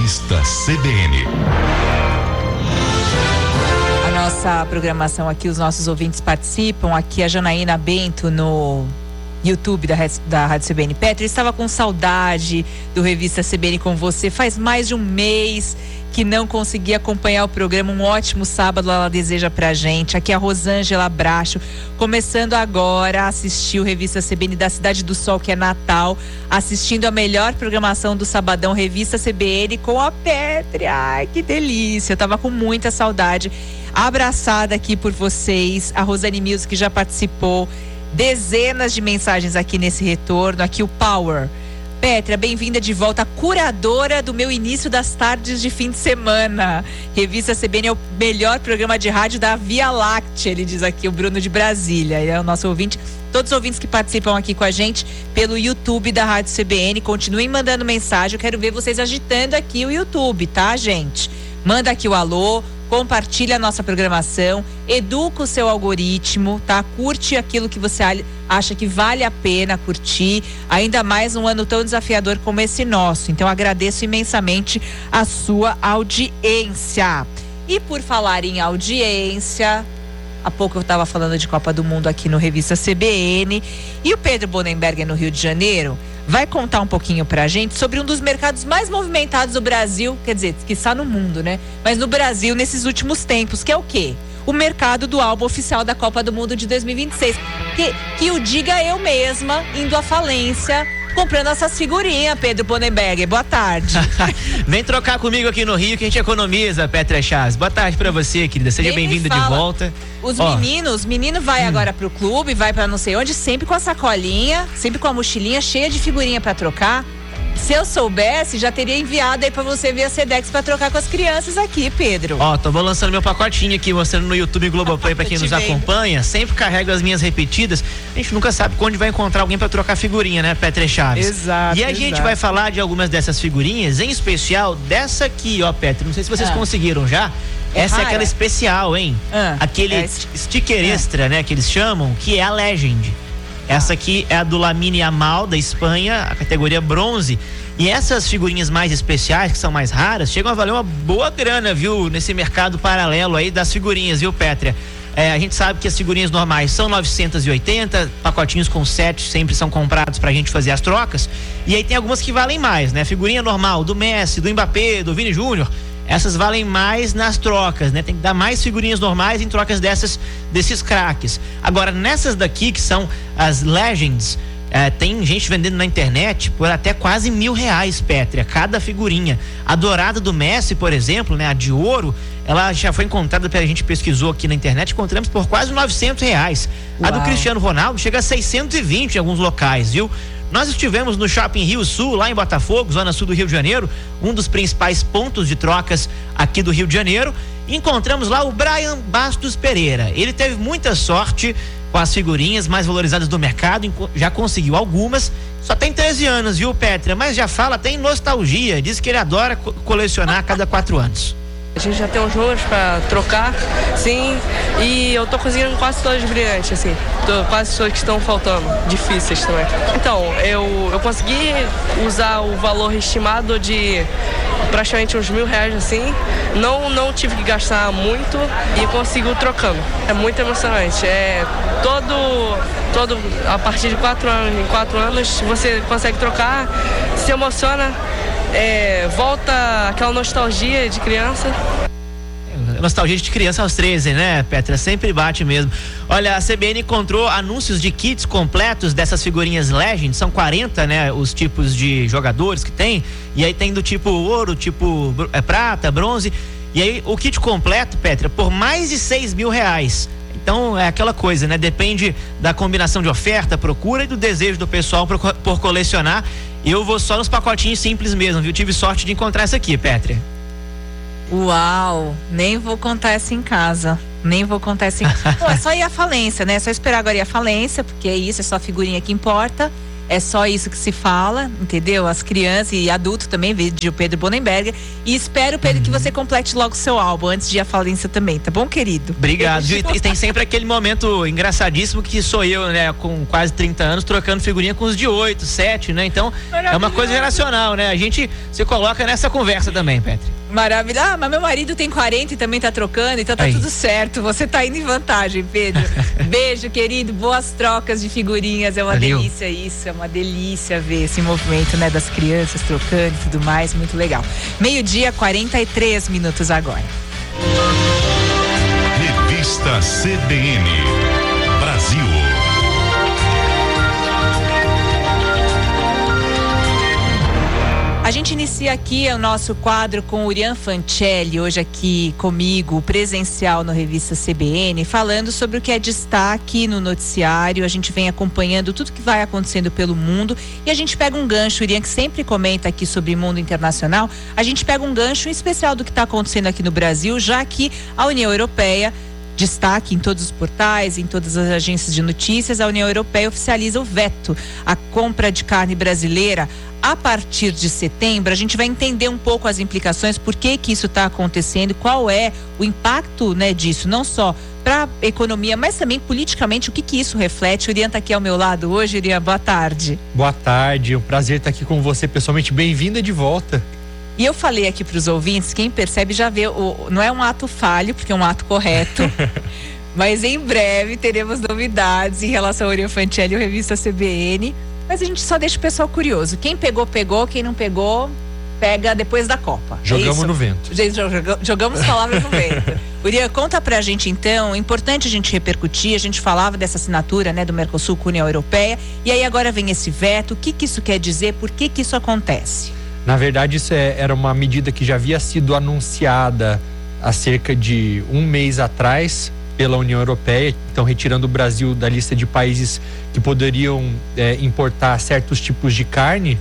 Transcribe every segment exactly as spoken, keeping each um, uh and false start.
Revista C B N. A nossa programação aqui, os nossos ouvintes participam. Aqui a Janaína Bento no YouTube da, da Rádio C B N. Petra, estava com saudade do Revista C B N com você. Faz mais de um mês que não consegui acompanhar o programa. Um ótimo sábado ela deseja pra gente. Aqui a Rosângela Bracho, começando agora a assistir o Revista C B N da Cidade do Sol, que é Natal, assistindo a melhor programação do Sabadão, Revista C B N com a Petra. Ai, que delícia, eu tava com muita saudade. Abraçada aqui por vocês, a Rosane Mills, que já participou, dezenas de mensagens aqui nesse retorno. Aqui o Power: Petra, bem-vinda de volta, curadora do meu início das tardes de fim de semana. Revista C B N é o melhor programa de rádio da Via Láctea, ele diz aqui, o Bruno de Brasília, ele é o nosso ouvinte. Todos os ouvintes que participam aqui com a gente pelo YouTube da Rádio C B N, continuem mandando mensagem, eu quero ver vocês agitando aqui o YouTube, tá, gente? Manda aqui o alô, compartilha a nossa programação, educa o seu algoritmo, tá? Curte aquilo que você acha que vale a pena curtir, ainda mais um ano tão desafiador como esse nosso. Então agradeço imensamente a sua audiência. E por falar em audiência, há pouco eu estava falando de Copa do Mundo aqui no Revista C B N, e o Pedro Bonenberger, no Rio de Janeiro, vai contar um pouquinho pra gente sobre um dos mercados mais movimentados do Brasil, quer dizer, que está no mundo, né? Mas no Brasil nesses últimos tempos, que é o quê? O mercado do álbum oficial da Copa do Mundo de dois mil e vinte e seis. Que, que o diga eu mesma, indo à falência, comprando essas figurinhas, Pedro Bonenberger. Boa tarde. Vem trocar comigo aqui no Rio que a gente economiza, Petra Chaz. Boa tarde pra você, querida. Seja bem-vinda de volta. Os Ó. meninos, menino vai hum. agora pro clube, vai pra não sei onde, sempre com a sacolinha, sempre com a mochilinha cheia de figurinha pra trocar. Se eu soubesse, já teria enviado aí pra você ver a Sedex pra trocar com as crianças aqui, Pedro. Ó, tô lançando meu pacotinho aqui, mostrando no YouTube Globoplay pra quem nos vendo. acompanha. Sempre carrego as minhas repetidas. A gente nunca sabe onde vai encontrar alguém pra trocar figurinha, né, Petra Chaves? Exato. E a exato. gente vai falar de algumas dessas figurinhas, em especial dessa aqui, ó, Petra. Não sei se vocês ah. conseguiram já. Essa é, é aquela especial, hein? Ah, Aquele é sticker ah. extra, né, que eles chamam, que é a Legend. Essa aqui é a do Lamine Yamal, da Espanha, a categoria bronze. E essas figurinhas mais especiais, que são mais raras, chegam a valer uma boa grana, viu? Nesse mercado paralelo aí das figurinhas, viu, Pétria? É, a gente sabe que as figurinhas normais são novecentos e oitenta, pacotinhos com sete sempre são comprados pra gente fazer as trocas. E aí tem algumas que valem mais, né? Figurinha normal do Messi, do Mbappé, do Vini Júnior. Essas valem mais nas trocas, né? Tem que dar mais figurinhas normais em trocas dessas, desses craques. Agora, nessas daqui, que são as Legends, é, tem gente vendendo na internet por até quase mil reais, Pétria, cada figurinha. A dourada do Messi, por exemplo, né? A de ouro, ela já foi encontrada, a gente pesquisou aqui na internet, encontramos por quase novecentos reais. Uau. A do Cristiano Ronaldo chega a seiscentos e vinte em alguns locais, viu? Nós estivemos no Shopping Rio Sul, lá em Botafogo, zona sul do Rio de Janeiro, um dos principais pontos de trocas aqui do Rio de Janeiro. Encontramos lá o Brian Bastos Pereira. Ele teve muita sorte com as figurinhas mais valorizadas do mercado, já conseguiu algumas. Só tem treze anos, viu, Petra? Mas já fala até em nostalgia. Diz que ele adora co- colecionar a cada quatro anos. A gente já tem uns números pra trocar, sim, e eu tô conseguindo quase todas brilhantes, assim, tô, quase todas que estão faltando, difíceis também. Então, eu, eu consegui usar o valor estimado de praticamente uns mil reais, assim, não, não tive que gastar muito e consigo trocando. É muito emocionante, é todo, todo, a partir de quatro anos, em quatro anos você consegue trocar, se emociona. É, volta aquela nostalgia de criança. Nostalgia de criança aos treze, né, Petra? Sempre bate mesmo. Olha, a C B N encontrou anúncios de kits completos dessas figurinhas Legend. São quarenta, né, os tipos de jogadores que tem. E aí tem do tipo ouro, tipo é, prata, bronze. E aí o kit completo, Petra, por mais de seis mil reais. Então é aquela coisa, né? Depende da combinação de oferta, procura e do desejo do pessoal por, por colecionar. Eu vou só nos pacotinhos simples mesmo, viu? Tive sorte de encontrar essa aqui, Pétria. Uau, nem vou contar essa em casa. Nem vou contar essa em casa. Pô, é só ir à falência, né? É só esperar agora ir à falência, porque é isso, é só a figurinha que importa. é só isso que se fala, entendeu? As crianças e adultos também, vídeo Pedro Bonenberger. E espero, Pedro, uhum. que você complete logo o seu álbum antes de ir à falência também, tá bom, querido? Obrigado. E tem sempre aquele momento engraçadíssimo que sou eu, né, com quase trinta anos, trocando figurinha com os de oito, sete, né? Então, é uma coisa geracional, né? A gente se coloca nessa conversa também, Petri. Maravilha. Ah, mas meu marido tem quarenta e também tá trocando, então tá Aí. tudo certo. Você tá indo em vantagem, Pedro. Beijo, querido. Boas trocas de figurinhas. É uma Valeu. delícia isso. É uma delícia ver esse movimento, né, das crianças trocando e tudo mais. Muito legal. Meio-dia, quarenta e três minutos agora. Revista C B N Brasil. A gente inicia aqui o nosso quadro com o Urian Fancelli, hoje aqui comigo, presencial no Revista C B N, falando sobre o que é destaque no noticiário. A gente vem acompanhando tudo que vai acontecendo pelo mundo e a gente pega um gancho, o Urian que sempre comenta aqui sobre mundo internacional, a gente pega um gancho especial do que está acontecendo aqui no Brasil, já que a União Europeia, destaque em todos os portais, em todas as agências de notícias, a União Europeia oficializa o veto à compra de carne brasileira a partir de setembro. A gente vai entender um pouco as implicações, por que que isso está acontecendo, qual é o impacto, né, disso, não só para a economia, mas também politicamente, o que que isso reflete. O Urian está aqui ao meu lado hoje. Urian, boa tarde. Boa tarde, é um prazer estar aqui com você pessoalmente, bem-vinda de volta. E eu falei aqui para os ouvintes, quem percebe já vê, o, não é um ato falho, porque é um ato correto, mas em breve teremos novidades em relação ao Urian Fancelli e a Revista C B N, mas a gente só deixa o pessoal curioso. Quem pegou, pegou, quem não pegou, pega depois da Copa. Jogamos é no vento. Gente, jogamos palavras no vento. Urian, conta pra gente então, é importante a gente repercutir, a gente falava dessa assinatura, né, do Mercosul com a União Europeia, e aí agora vem esse veto, o que que isso quer dizer, por que que isso acontece? Na verdade, isso é, era uma medida que já havia sido anunciada há cerca de um mês atrás pela União Europeia, então retirando o Brasil da lista de países que poderiam é, importar certos tipos de carne.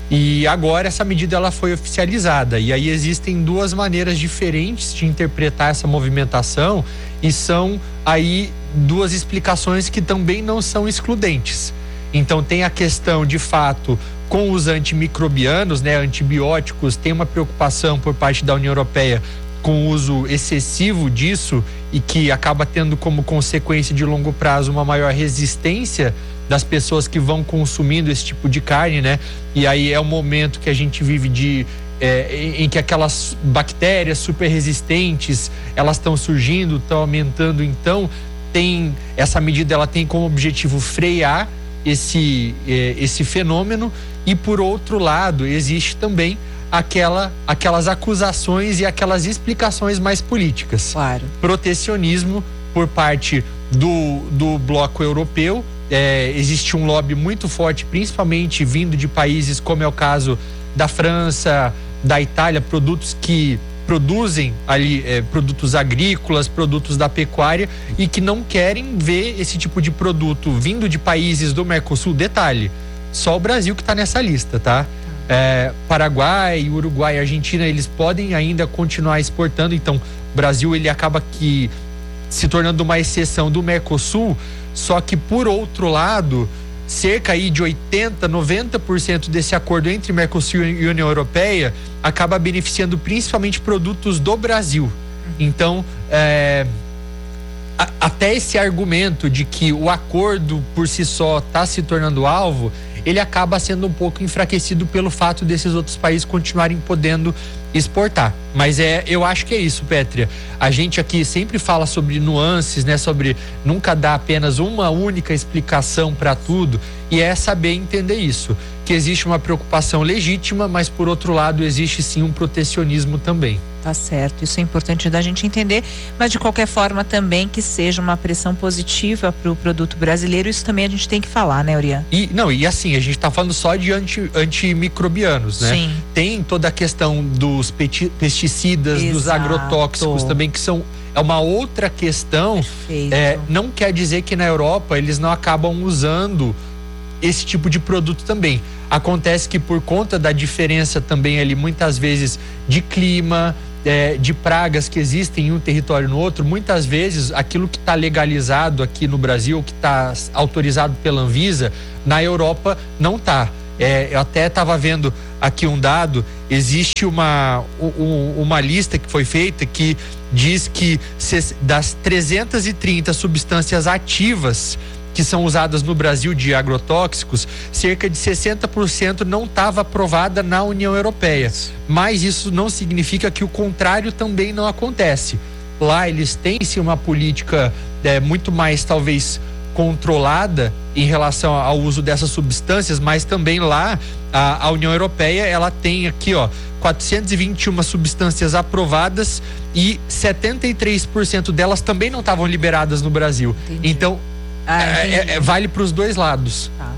E agora essa medida ela foi oficializada. E aí existem duas maneiras diferentes de interpretar essa movimentação e são aí duas explicações que também não são excludentes. Então tem a questão de fato com os antimicrobianos, né, antibióticos, tem uma preocupação por parte da União Europeia com o uso excessivo disso e que acaba tendo como consequência de longo prazo uma maior resistência das pessoas que vão consumindo esse tipo de carne, né? E aí é o momento que a gente vive de é, em que aquelas bactérias super resistentes elas estão surgindo, estão aumentando. Então tem essa medida, ela tem como objetivo frear esse eh, esse fenômeno. E por outro lado existe também aquela, aquelas acusações e aquelas explicações mais políticas. Claro. Protecionismo por parte do, do bloco europeu. É, existe um lobby muito forte, principalmente vindo de países como é o caso da França, da Itália, produtos que produzem ali é, produtos agrícolas, produtos da pecuária e que não querem ver esse tipo de produto vindo de países do Mercosul. Detalhe, só o Brasil que está nessa lista, tá? É, Paraguai, Uruguai, Argentina, eles podem ainda continuar exportando. Então, o Brasil ele acaba que se tornando uma exceção do Mercosul. Só que por outro lado, cerca aí de oitenta, noventa por cento desse acordo entre Mercosul e União Europeia acaba beneficiando principalmente produtos do Brasil. Então, é, a, até esse argumento de que o acordo por si só está se tornando alvo, ele acaba sendo um pouco enfraquecido pelo fato desses outros países continuarem podendo exportar. Mas é, eu acho que é isso, Pétria. A gente aqui sempre fala sobre nuances, né? Sobre nunca dar apenas uma única explicação para tudo, e é saber entender isso, que existe uma preocupação legítima, mas por outro lado existe sim um protecionismo também. Tá certo, isso é importante da gente entender, mas de qualquer forma também que seja uma pressão positiva para o produto brasileiro, isso também a gente tem que falar, né, Urian? E, não, e assim, a gente tá falando só de anti, antimicrobianos, né? Sim. Tem toda a questão dos pesticidas, Exato. Dos agrotóxicos também, que são é uma outra questão. É, não quer dizer que na Europa eles não acabam usando esse tipo de produto também. Acontece que por conta da diferença também ali muitas vezes de clima, é, de pragas que existem em um território no outro, muitas vezes aquilo que está legalizado aqui no Brasil, que está autorizado pela Anvisa, na Europa não está. É, eu até estava vendo aqui um dado, existe uma, um, uma lista que foi feita que diz que das trezentas e trinta substâncias ativas que são usadas no Brasil de agrotóxicos, cerca de sessenta por cento não estava aprovada na União Europeia. Mas isso não significa que o contrário também não acontece. Lá eles têm sim uma política é, muito mais talvez controlada em relação ao uso dessas substâncias, mas também lá a, a União Europeia ela tem aqui ó quatrocentas e vinte e uma substâncias aprovadas e setenta e três por cento delas também não estavam liberadas no Brasil. Entendi. Então ah, é, é, vale para os dois lados. Tá.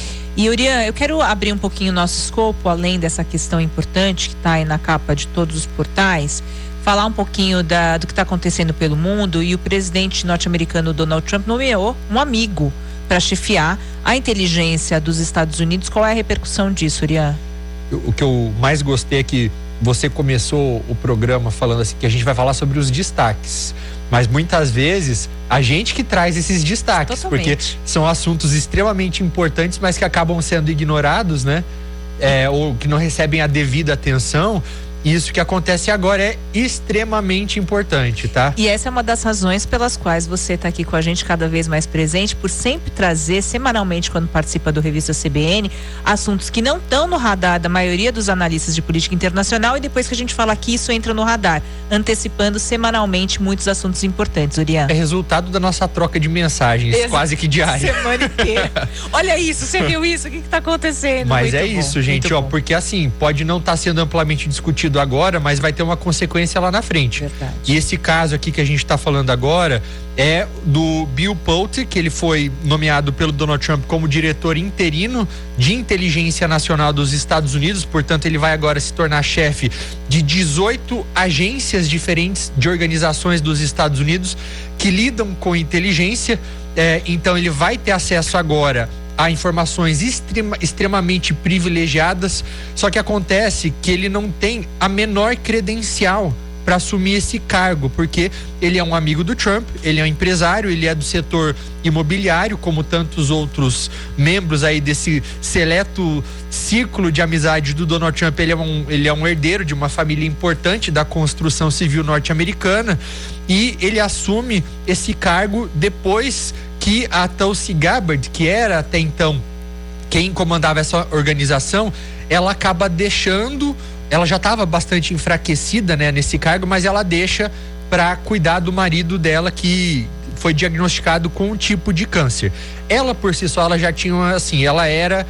E Urian, eu quero abrir um pouquinho o nosso escopo, além dessa questão importante que está aí na capa de todos os portais, falar um pouquinho da, do que está acontecendo pelo mundo. E o presidente norte-americano Donald Trump nomeou um amigo para chefiar a inteligência dos Estados Unidos. Qual é a repercussão disso, Urian? O que eu mais gostei é que você começou o programa falando assim que a gente vai falar sobre os destaques, mas muitas vezes a gente que traz esses destaques, totalmente, porque são assuntos extremamente importantes, mas que acabam sendo ignorados, né? É, ou que não recebem a devida atenção. Isso que acontece agora é extremamente importante, tá? E essa é uma das razões pelas quais você está aqui com a gente cada vez mais presente, por sempre trazer semanalmente, quando participa do Revista C B N, assuntos que não estão no radar da maioria dos analistas de política internacional, e depois que a gente fala aqui, isso entra no radar, antecipando semanalmente muitos assuntos importantes, Urian. É resultado da nossa troca de mensagens, Ex quase que diária. Semana inteira. Olha isso, você viu isso? O que está acontecendo? Mas muito é bom, isso, gente, ó, porque assim, pode não estar tá sendo amplamente discutido agora, mas vai ter uma consequência lá na frente. Verdade. E esse caso aqui que a gente está falando agora é do Bill Pulte, que ele foi nomeado pelo Donald Trump como diretor interino de inteligência nacional dos Estados Unidos. Portanto, ele vai agora se tornar chefe de dezoito agências diferentes de organizações dos Estados Unidos que lidam com inteligência. É, então ele vai ter acesso agora a informações extrema, extremamente privilegiadas, só que acontece que ele não tem a menor credencial para assumir esse cargo, porque ele é um amigo do Trump, ele é um empresário, ele é do setor imobiliário, como tantos outros membros aí desse seleto círculo de amizade do Donald Trump. Ele é um, ele é um herdeiro de uma família importante da construção civil norte-americana, e ele assume esse cargo depois que a Tulsi Gabbard, que era até então quem comandava essa organização, ela acaba deixando, ela já estava bastante enfraquecida, né, nesse cargo, mas ela deixa para cuidar do marido dela, que foi diagnosticado com um tipo de câncer. Ela por si só, ela já tinha assim, ela era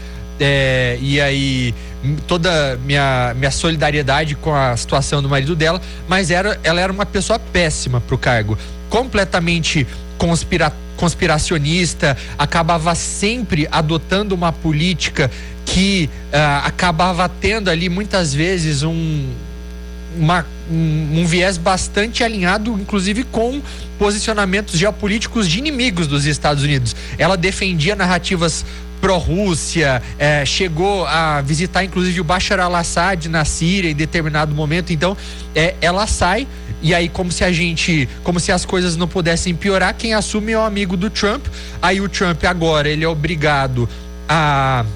é, e aí toda minha minha solidariedade com a situação do marido dela, mas era, ela era uma pessoa péssima pro cargo, completamente conspira, conspiracionista, acabava sempre adotando uma política que uh, acabava tendo ali muitas vezes um, uma, um, um viés bastante alinhado, inclusive com posicionamentos geopolíticos de inimigos dos Estados Unidos. Ela defendia narrativas pró-Rússia, eh, chegou a visitar inclusive o Bashar al-Assad na Síria em determinado momento. Então eh, ela sai, e aí como se a gente, como se as coisas não pudessem piorar, quem assume é o amigo do Trump. Aí o Trump agora, ele é obrigado a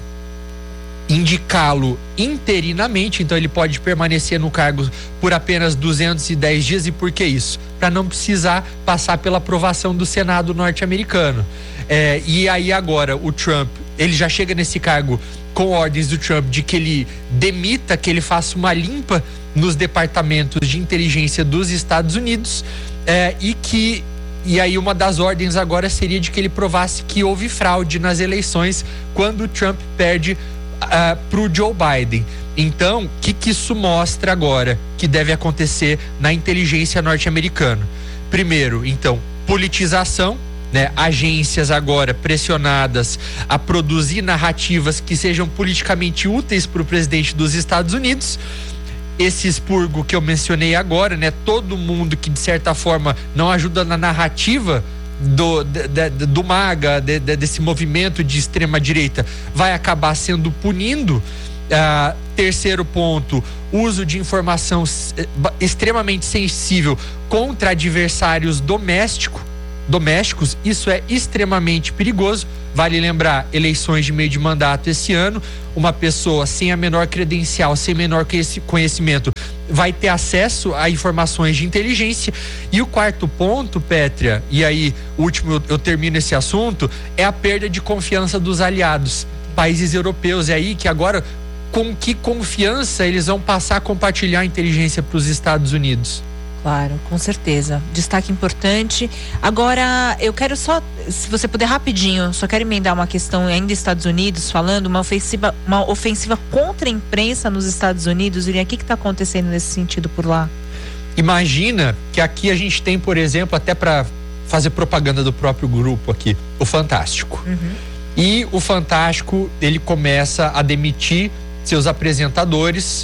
indicá-lo interinamente, então ele pode permanecer no cargo por apenas duzentos e dez dias. E por que isso? Para não precisar passar pela aprovação do Senado norte-americano. É, e aí agora o Trump, ele já chega nesse cargo com ordens do Trump de que ele demita, que ele faça uma limpa nos departamentos de inteligência dos Estados Unidos, é, e que E aí uma das ordens agora seria de que ele provasse que houve fraude nas eleições quando o Trump perde uh, para o Joe Biden. Então, o que, que isso mostra agora que deve acontecer na inteligência norte-americana? Primeiro, então, politização, né? Agências agora pressionadas a produzir narrativas que sejam politicamente úteis para o presidente dos Estados Unidos. Esse expurgo que eu mencionei agora, né? Todo mundo que de certa forma não ajuda na narrativa do, de, de, do MAGA, de, de, desse movimento de extrema direita, vai acabar sendo punindo. Uh, terceiro ponto, uso de informação extremamente sensível contra adversários doméstico, domésticos. Isso é extremamente perigoso. Vale lembrar, eleições de meio de mandato esse ano, uma pessoa sem a menor credencial, sem menor conhecimento, vai ter acesso a informações de inteligência. E o quarto ponto, Pétria, e aí, último, eu, eu termino esse assunto, é a perda de confiança dos aliados, países europeus. É aí que agora, com que confiança eles vão passar a compartilhar a inteligência para os Estados Unidos? Claro, com certeza. Destaque importante. Agora, eu quero só, se você puder rapidinho, só quero emendar uma questão ainda Estados Unidos, falando uma ofensiva, uma ofensiva contra a imprensa nos Estados Unidos. Irian, o que está acontecendo nesse sentido por lá? Imagina que aqui a gente tem, por exemplo, até para fazer propaganda do próprio grupo aqui, o Fantástico. Uhum. E o Fantástico, ele começa a demitir seus apresentadores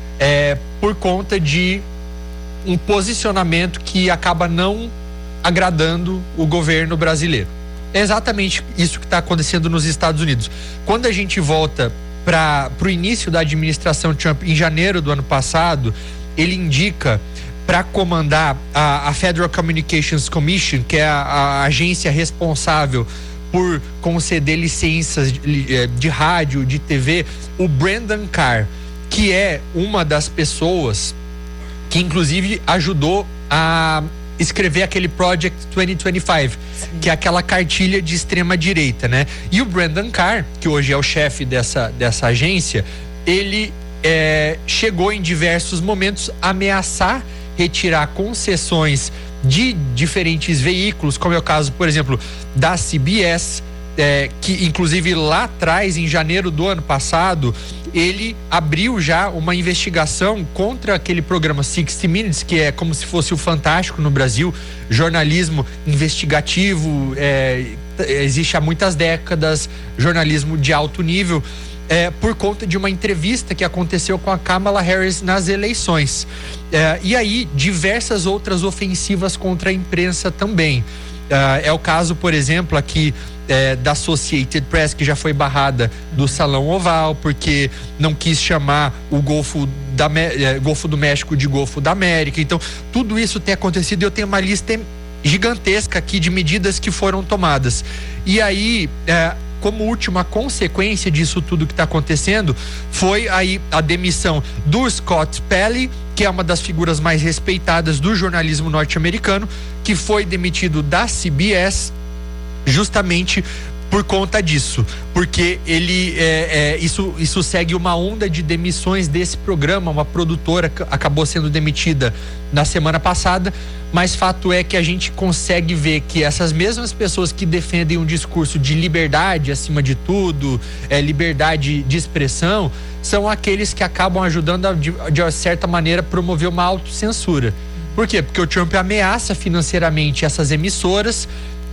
é, por conta de um posicionamento que acaba não agradando o governo brasileiro. É exatamente isso que está acontecendo nos Estados Unidos. Quando a gente volta para o início da administração Trump, em janeiro do ano passado, ele indica para comandar a, a Federal Communications Commission, que é a, a agência responsável por conceder licenças de, de rádio, de T V, o Brandon Carr, que é uma das pessoas que inclusive ajudou a escrever aquele Project dois mil e vinte e cinco, sim, que é aquela cartilha de extrema direita, né? E o Brandon Carr, que hoje é o chefe dessa, dessa agência, ele é, chegou em diversos momentos a ameaçar retirar concessões de diferentes veículos, como é o caso, por exemplo, da C B S, É, que inclusive lá atrás, em janeiro do ano passado, ele abriu já uma investigação contra aquele programa sixty minutes, que é como se fosse o Fantástico no Brasil, jornalismo investigativo, é, existe há muitas décadas, jornalismo de alto nível, é, por conta de uma entrevista que aconteceu com a Kamala Harris nas eleições. É, e aí, diversas outras ofensivas contra a imprensa também. É, é o caso, por exemplo, aqui É, da Associated Press, que já foi barrada do Salão Oval porque não quis chamar o Golfo, da, é, Golfo do México de Golfo da América. Então, tudo isso tem acontecido e eu tenho uma lista gigantesca aqui de medidas que foram tomadas. E aí, é, como última consequência disso tudo que está acontecendo, foi aí a demissão do Scott Pelley, que é uma das figuras mais respeitadas do jornalismo norte-americano, que foi demitido da C B S justamente por conta disso, porque ele é, é, isso, isso segue uma onda de demissões desse programa. Uma produtora acabou sendo demitida na semana passada, mas fato é que a gente consegue ver que essas mesmas pessoas que defendem um discurso de liberdade acima de tudo, é, liberdade de expressão, são aqueles que acabam ajudando a, de, de certa maneira, promover uma autocensura. Por quê? Porque o Trump ameaça financeiramente essas emissoras,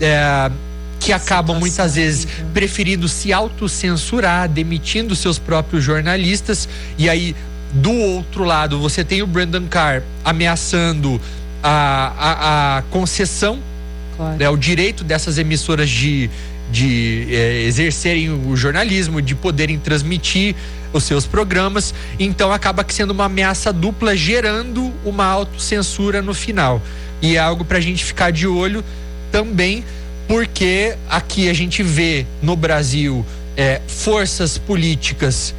é, que acabam muitas vezes preferindo se autocensurar, demitindo seus próprios jornalistas. E aí, do outro lado, você tem o Brandon Carr ameaçando a, a, a concessão, claro, né, o direito dessas emissoras de, de é, exercerem o jornalismo, de poderem transmitir os seus programas. Então acaba que sendo uma ameaça dupla, gerando uma autocensura no final. E é algo pra gente ficar de olho também, porque aqui a gente vê no Brasil é, forças políticas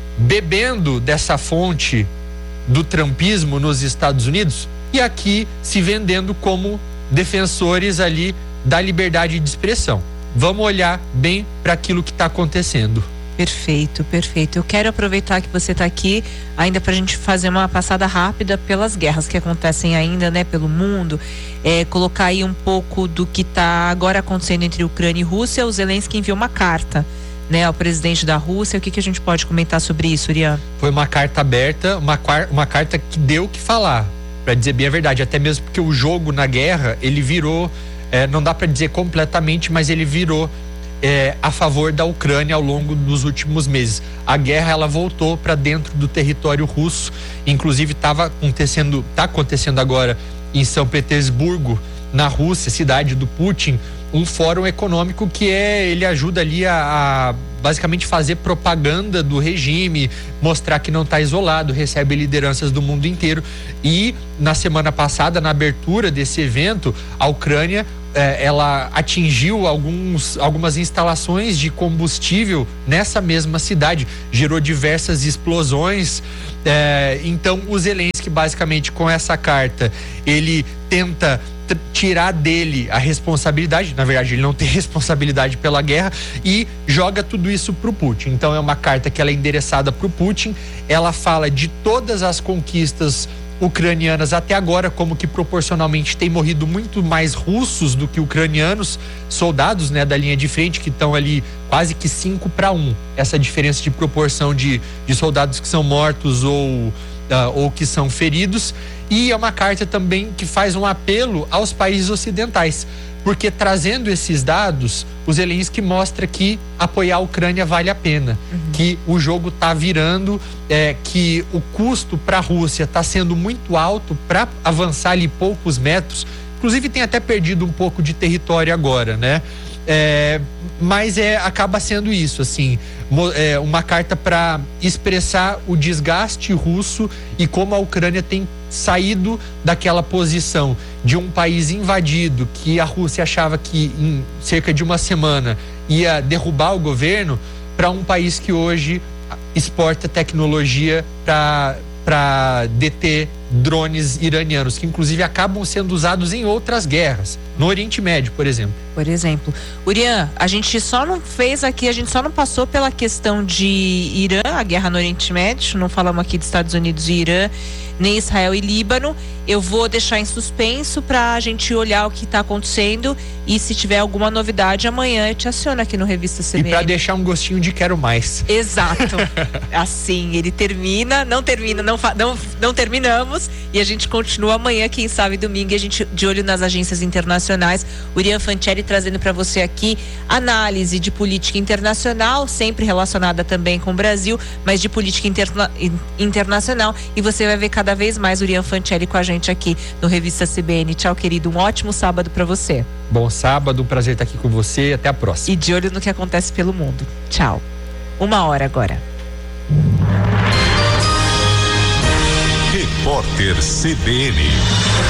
bebendo dessa fonte do trumpismo nos Estados Unidos e aqui se vendendo como defensores ali da liberdade de expressão. Vamos olhar bem para aquilo que está acontecendo. Perfeito, perfeito. Eu quero aproveitar que você está aqui ainda para a gente fazer uma passada rápida pelas guerras que acontecem ainda, né, pelo mundo, é, colocar aí um pouco do que está agora acontecendo entre Ucrânia e Rússia. O Zelensky enviou uma carta, né, ao presidente da Rússia. O que que a gente pode comentar sobre isso, Irian? Foi uma carta aberta, uma, uma carta que deu o que falar, para dizer bem a verdade, até mesmo porque o jogo na guerra, ele virou, é, não dá para dizer completamente, mas ele virou É, a favor da Ucrânia ao longo dos últimos meses. A guerra, ela voltou para dentro do território russo, inclusive estava acontecendo, está acontecendo agora em São Petersburgo, na Rússia, cidade do Putin. um fórum econômico que é, ele ajuda ali a, a basicamente fazer propaganda do regime, mostrar que não está isolado, recebe lideranças do mundo inteiro. E na semana passada, na abertura desse evento, a Ucrânia eh, ela atingiu alguns, algumas instalações de combustível nessa mesma cidade, gerou diversas explosões. Eh, então o Zelensky, basicamente, com essa carta, ele tenta tirar dele a responsabilidade, na verdade ele não tem responsabilidade pela guerra, e joga tudo isso pro Putin. Então é uma carta que ela é endereçada pro Putin, ela fala de todas as conquistas ucranianas até agora, como que proporcionalmente tem morrido muito mais russos do que ucranianos, soldados, né, da linha de frente, que estão ali quase que cinco para um, essa diferença de proporção de, de soldados que são mortos ou Uh, ou que são feridos. E é uma carta também que faz um apelo aos países ocidentais, porque trazendo esses dados, o Zelensky mostra que apoiar a Ucrânia vale a pena, uhum. que o jogo está virando, é, que o custo para a Rússia está sendo muito alto para avançar ali poucos metros, inclusive tem até perdido um pouco de território agora, né? É, mas é, acaba sendo isso, assim, é, uma carta para expressar o desgaste russo e como a Ucrânia tem saído daquela posição de um país invadido, que a Rússia achava que em cerca de uma semana ia derrubar o governo, para um país que hoje exporta tecnologia para para deter drones iranianos, que inclusive acabam sendo usados em outras guerras, no Oriente Médio, por exemplo. Por exemplo. Urian, a gente só não fez aqui, a gente só não passou pela questão de Irã, a guerra no Oriente Médio, não falamos aqui dos Estados Unidos e Irã, nem Israel e Líbano. Eu vou deixar em suspenso para a gente olhar o que está acontecendo e se tiver alguma novidade amanhã eu te aciono aqui no Revista C B N. E para deixar um gostinho de quero mais. Exato. Assim, ele termina, não termina, não, não, não terminamos e a gente continua amanhã, quem sabe domingo, e a gente de olho nas agências internacionais. Urian Fancelli trazendo para você aqui análise de política internacional, sempre relacionada também com o Brasil, mas de política interna, internacional, e você vai ver cada vez mais Urian Fancelli com a gente aqui no Revista C B N. Tchau, querido, um ótimo sábado para você. Bom sábado, um prazer estar aqui com você, até a próxima. E de olho no que acontece pelo mundo. Tchau. Uma hora agora. Repórter C B N.